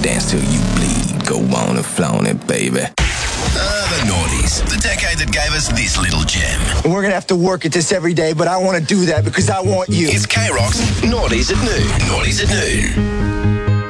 Dance till you bleed. Go on and flaunt it, baby. The Naughties, the decade that gave us this little gem. We're gonna have to work at this every day, but I want to do that because I want you. It's K-Rock's Naughties at Noon. Naughties at Noon.